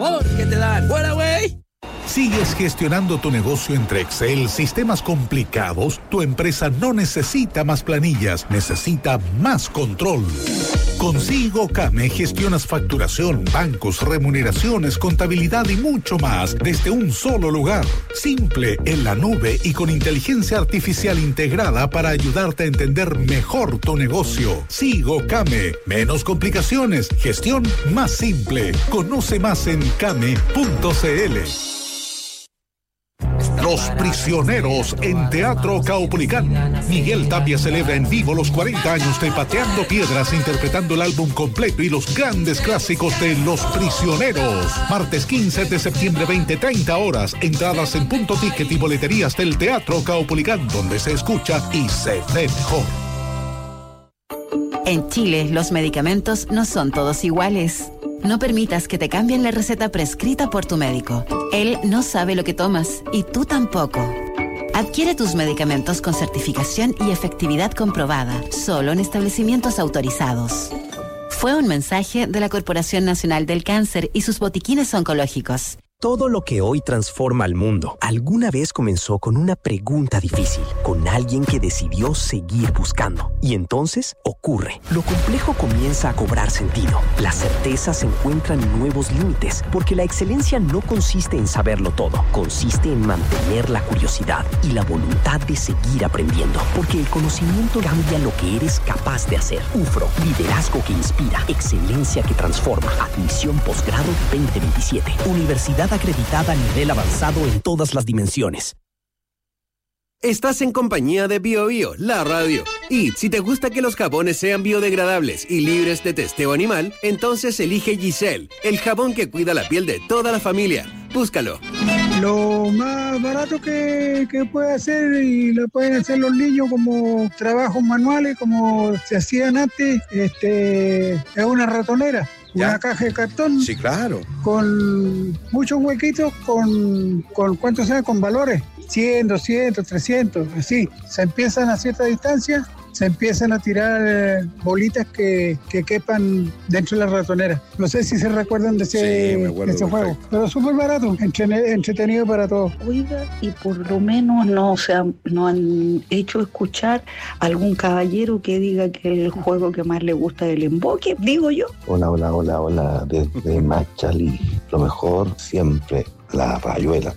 Porque te dan. ¡Fuera, güey! ¿Sigues gestionando tu negocio entre Excel, sistemas complicados? Tu empresa no necesita más planillas, necesita más control. Con SigoCame gestionas facturación, bancos, remuneraciones, contabilidad y mucho más desde un solo lugar. Simple, en la nube y con inteligencia artificial integrada para ayudarte a entender mejor tu negocio. SigoCame. Menos complicaciones, gestión más simple. Conoce más en kame.cl. Los Prisioneros en Teatro Caupolicán. Miguel Tapia celebra en vivo los 40 años de Pateando Piedras, interpretando el álbum completo y los grandes clásicos de Los Prisioneros. Martes 15 de septiembre, 20:30 horas. Entradas en Punto Ticket y boleterías del Teatro Caupolicán, donde se escucha y se ve mejor. En Chile, los medicamentos no son todos iguales. No permitas que te cambien la receta prescrita por tu médico. Él no sabe lo que tomas y tú tampoco. Adquiere tus medicamentos con certificación y efectividad comprobada, solo en establecimientos autorizados. Fue un mensaje de la Corporación Nacional del Cáncer y sus botiquines oncológicos. Todo lo que hoy transforma al mundo alguna vez comenzó con una pregunta difícil, con alguien que decidió seguir buscando. Y entonces ocurre. Lo complejo comienza a cobrar sentido. Las certezas encuentran nuevos límites, porque la excelencia no consiste en saberlo todo. Consiste en mantener la curiosidad y la voluntad de seguir aprendiendo, porque el conocimiento cambia lo que eres capaz de hacer. UFRO, liderazgo que inspira, excelencia que transforma. Admisión posgrado 2027. Universidad acreditada a nivel avanzado en todas las dimensiones. Estás en compañía de BioBio, la radio. Y si te gusta que los jabones sean biodegradables y libres de testeo animal, entonces elige Giselle, el jabón que cuida la piel de toda la familia. Búscalo. Lo más barato que puede hacer y lo pueden hacer los niños como trabajos manuales, como se hacían antes, es una ratonera. ¿Ya? Una caja de cartón. Sí, claro. Con muchos huequitos, con ¿cuánto sea? Con valores. 100, 200, 300, así. Se empiezan a cierta distancia, se empiezan a tirar bolitas que quepan dentro de la ratonera. No sé si se recuerdan de ese juego, pero súper barato, entretenido para todos. Oiga, y por lo menos no han hecho escuchar algún caballero que diga que el juego que más le gusta es el emboque, digo yo. Hola, desde Machalí. Lo mejor siempre, la rayuela.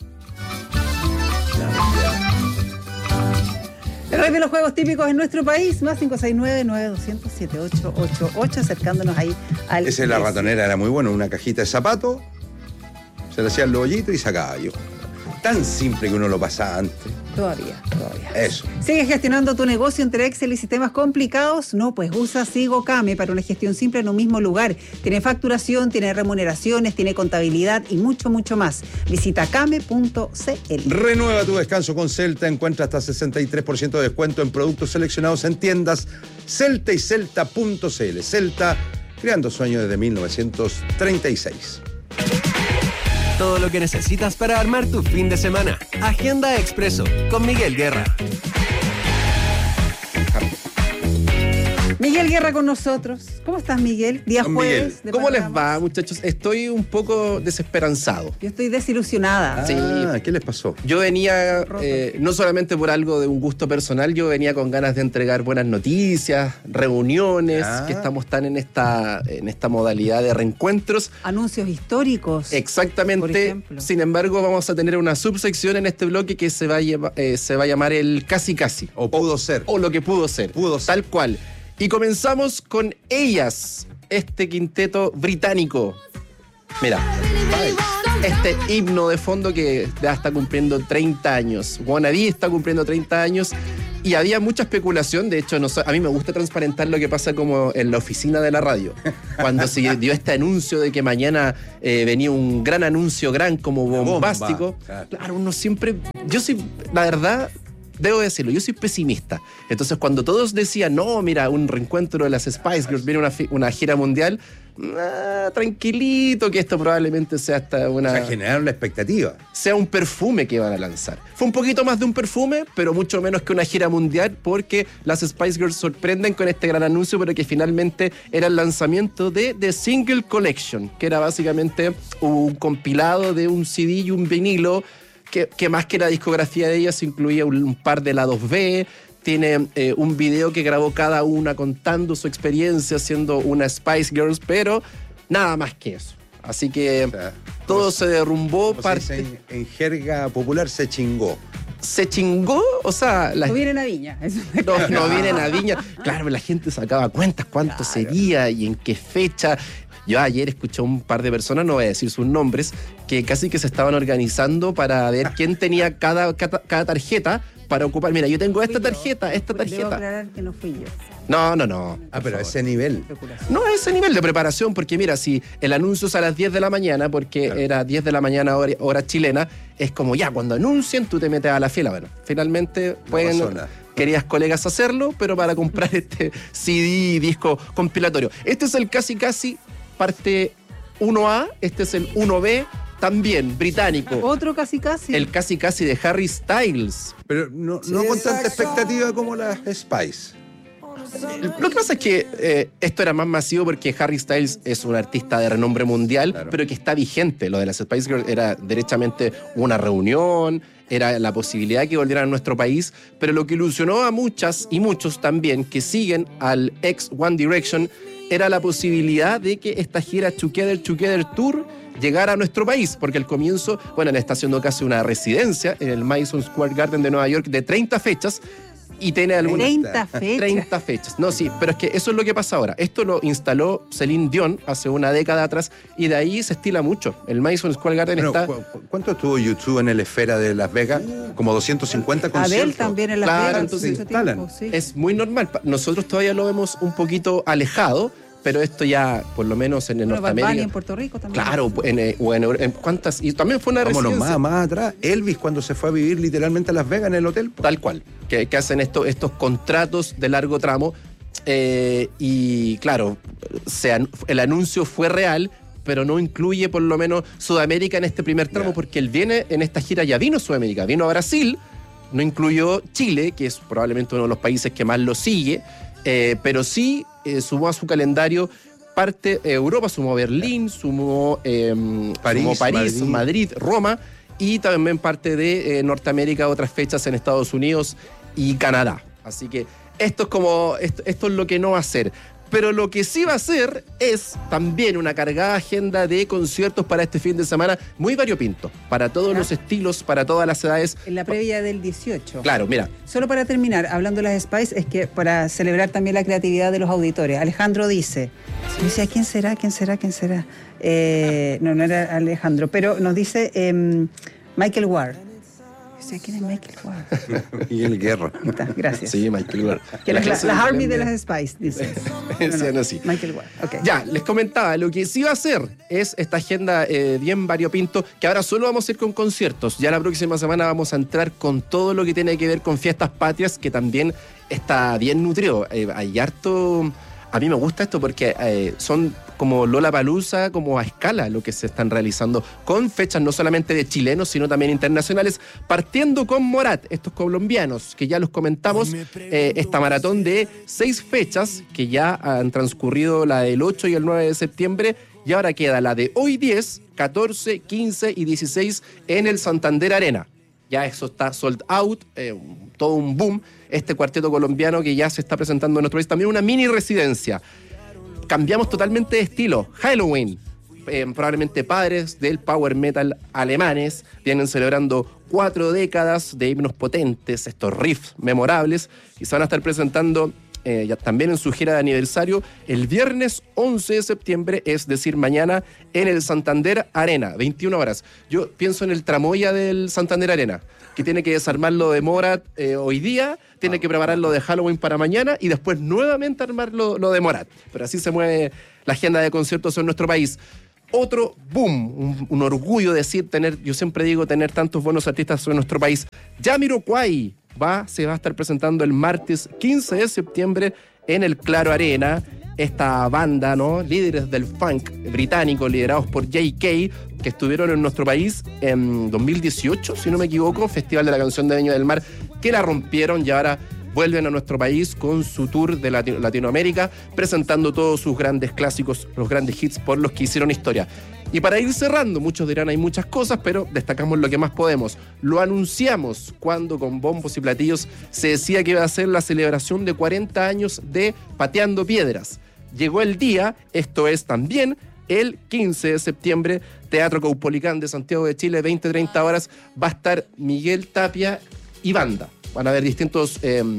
El rey de los juegos típicos en nuestro país, más 569-9200-7888, acercándonos ahí al... Esa es la ratonera, era muy bueno, una cajita de zapatos, se le hacían los hoyitos y sacaba yo. Tan simple que uno lo pasaba antes. Todavía. Eso. ¿Sigues gestionando tu negocio entre Excel y sistemas complicados? No, pues usa SigoCame para una gestión simple en un mismo lugar. Tiene facturación, tiene remuneraciones, tiene contabilidad y mucho, mucho más. Visita kame.cl. Renueva tu descanso con Celta. Encuentra hasta 63% de descuento en productos seleccionados en tiendas Celta y Celta.cl. Celta, creando sueños desde 1936. Todo lo que necesitas para armar tu fin de semana. Agenda Expreso con Miguel Guerra. Miguel Guerra con nosotros. ¿Cómo estás, Miguel? Día jueves. ¿Cómo les va, muchachos? Estoy un poco desesperanzado. Yo estoy desilusionada. Sí. ¿Qué les pasó? Yo venía, no solamente por algo de un gusto personal, yo venía con ganas de entregar buenas noticias, reuniones, que estamos tan en esta modalidad de reencuentros. Anuncios históricos. Exactamente. Por ejemplo. Sin embargo, vamos a tener una subsección en este bloque que se va a llamar el casi casi. O pudo ser. O lo que pudo ser. Tal cual. Y comenzamos con ellas, este quinteto británico. Mira, este himno de fondo que ya está cumpliendo 30 años. Wannabe está cumpliendo 30 años y había mucha especulación. De hecho, a mí me gusta transparentar lo que pasa como en la oficina de la radio. Cuando se dio este anuncio de que mañana venía un gran anuncio, como bombástico. Claro, uno siempre... Yo soy, la verdad... Debo decirlo, yo soy pesimista. Entonces, cuando todos decían, no, mira, un reencuentro de las Spice Girls, viene una gira mundial, tranquilito, que esto probablemente sea hasta una... O sea, generaron la expectativa. Sea un perfume que van a lanzar. Fue un poquito más de un perfume, pero mucho menos que una gira mundial, porque las Spice Girls sorprenden con este gran anuncio, pero que finalmente era el lanzamiento de The Single Collection, que era básicamente un compilado de un CD y un vinilo, que más que la discografía de ellas incluía un par de lados B. Tiene un video que grabó cada una contando su experiencia siendo una Spice Girls, pero nada más que eso. Así que todo se derrumbó. En jerga popular se chingó. ¿Se chingó? O sea... No vienen a Viña. No vienen a Viña. Claro, la gente sacaba cuentas cuánto sería y en qué fecha. Yo ayer escuché a un par de personas, no voy a decir sus nombres, que casi que se estaban organizando para ver quién tenía cada tarjeta para ocupar. Mira, yo tengo esta tarjeta. Debo aclarar que no fui yo. No. Pero a ese nivel. No, a ese nivel de preparación, porque mira, si el anuncio es a las 10 de la mañana, porque era 10 de la mañana hora chilena, es como ya, cuando anuncien tú te metes a la fila. Bueno, finalmente pueden, querías colegas, hacerlo, pero para comprar este CD, disco compilatorio. Este es el casi parte 1A, este es el 1B, también británico. Otro casi. El casi de Harry Styles. Pero no con tanta expectativa como las Spice. Lo que pasa es que esto era más masivo porque Harry Styles es un artista de renombre mundial, pero que está vigente. Lo de las Spice Girls era derechamente una reunión, era la posibilidad de que volvieran a nuestro país, pero lo que ilusionó a muchas y muchos también que siguen al ex One Direction era la posibilidad de que esta gira Together Tour llegara a nuestro país, porque al comienzo, él está haciendo casi una residencia en el Madison Square Garden de Nueva York de 30 fechas, y tiene algunas... 30 fechas. No, sí, pero es que eso es lo que pasa ahora. Esto lo instaló Celine Dion hace una década atrás, y de ahí se estila mucho. El Madison Square Garden está... ¿Cuánto estuvo YouTube en el Esfera de Las Vegas? Como 250 conciertos. Adele también en Las Vegas. Entonces mucho tiempo, sí. Es muy normal. Nosotros todavía lo vemos un poquito alejado, pero esto ya, por lo menos en Norteamérica... Bad Bunny en Puerto Rico también. Claro, en cuántas... Y también fue una residencia. Más atrás. Elvis, cuando se fue a vivir literalmente a Las Vegas en el hotel. Tal cual. Que hacen estos contratos de largo tramo. Y claro, el anuncio fue real, pero no incluye por lo menos Sudamérica en este primer tramo, porque él viene en esta gira, ya vino a Sudamérica, vino a Brasil, no incluyó Chile, que es probablemente uno de los países que más lo sigue, pero sí sumó a su calendario parte Europa, sumó Berlín, sumó París, Madrid, Roma, y también parte de Norteamérica, otras fechas en Estados Unidos y Canadá. Así que esto es lo que no va a hacer. Pero lo que sí va a hacer es también una cargada agenda de conciertos para este fin de semana, muy variopinto, para todos los estilos, para todas las edades. En la previa del 18. Claro, mira. Solo para terminar, hablando de las Spice, es que para celebrar también la creatividad de los auditores, Alejandro dice, ¿quién será? No era Alejandro, pero nos dice Michael Ward. ¿Quién es Michael Ward? Miguel Guerra. Gracias. Sí, Michael Ward. Que las Army de las Spice, dice. No, sí. Michael Ward. Okay. Ya, les comentaba, lo que sí va a hacer es esta agenda bien variopinto, que ahora solo vamos a ir con conciertos. Ya la próxima semana vamos a entrar con todo lo que tiene que ver con fiestas patrias, que también está bien nutrido. Hay harto... A mí me gusta esto porque son como Lollapalooza, como a escala lo que se están realizando, con fechas no solamente de chilenos, sino también internacionales, partiendo con Morat, estos colombianos, que ya los comentamos, esta maratón de 6 fechas, que ya han transcurrido la del 8 y el 9 de septiembre, y ahora queda la de hoy 10, 14, 15 y 16 en el Santander Arena. Ya eso está sold out, todo un boom. Este cuarteto colombiano que ya se está presentando en nuestro país, también una mini residencia. Cambiamos totalmente de estilo. Halloween, probablemente padres del power metal alemanes, vienen celebrando 4 décadas de himnos potentes, estos riffs memorables, y se van a estar presentando ya también en su gira de aniversario el viernes 11 de septiembre, es decir, mañana, en el Santander Arena, 21 horas. Yo pienso en el tramoya del Santander Arena, que tiene que desarmarlo de Morat hoy día, tiene que prepararlo de Halloween para mañana y después nuevamente armar lo de Morat. Pero así se mueve la agenda de conciertos en nuestro país. Otro boom, un orgullo yo siempre digo, tener tantos buenos artistas en nuestro país. Jamiroquai se va a estar presentando el martes 15 de septiembre en el Claro Arena. esta banda, ¿no? Líderes del funk británico, liderados por J.K., que estuvieron en nuestro país en 2018, si no me equivoco, Festival de la Canción de Viña del Mar, que la rompieron y ahora vuelven a nuestro país con su tour de Latinoamérica, presentando todos sus grandes clásicos, los grandes hits por los que hicieron historia. Y para ir cerrando, muchos dirán hay muchas cosas, pero destacamos lo que más podemos. Lo anunciamos cuando con bombos y platillos se decía que iba a ser la celebración de 40 años de Pateando Piedras. Llegó el día, esto es también el 15 de septiembre, Teatro Caupolicán de Santiago de Chile, 20-30 horas, va a estar Miguel Tapia y banda. Van a haber distintos...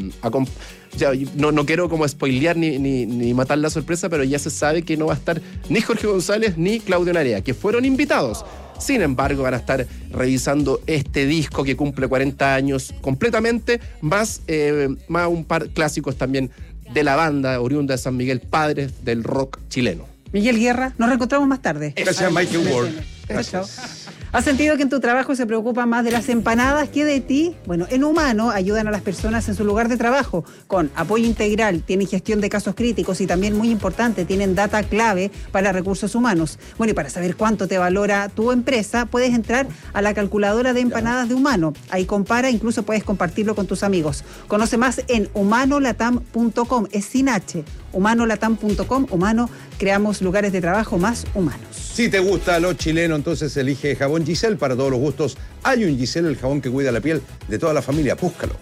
no quiero como spoilear ni matar la sorpresa, pero ya se sabe que no va a estar ni Jorge González ni Claudio Narea, que fueron invitados. Sin embargo, van a estar revisando este disco que cumple 40 años completamente, más un par clásicos también de la banda oriunda de San Miguel, padres del rock chileno. Miguel Guerra, nos reencontramos más tarde. Gracias, Michael Ward. Chao. ¿Has sentido que en tu trabajo se preocupa más de las empanadas que de ti? Bueno, en Humano ayudan a las personas en su lugar de trabajo con apoyo integral, tienen gestión de casos críticos y también, muy importante, tienen data clave para recursos humanos. Bueno, y para saber cuánto te valora tu empresa, puedes entrar a la calculadora de empanadas de Humano. Ahí compara, incluso puedes compartirlo con tus amigos. Conoce más en humanolatam.com, es sin H, humanolatam.com. Humano, creamos lugares de trabajo más humanos. Si te gusta lo chileno, entonces elige jabón Giselle para todos los gustos. Hay un Giselle, el jabón que cuida la piel de toda la familia. Búscalo.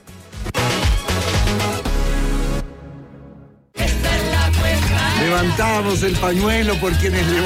Levantamos el pañuelo por quienes levantan.